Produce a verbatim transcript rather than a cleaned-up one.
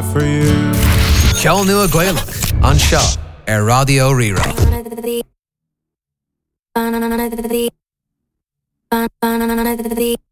have for you. Ceol nua Gaelach an seo ar Radio Rira. Banana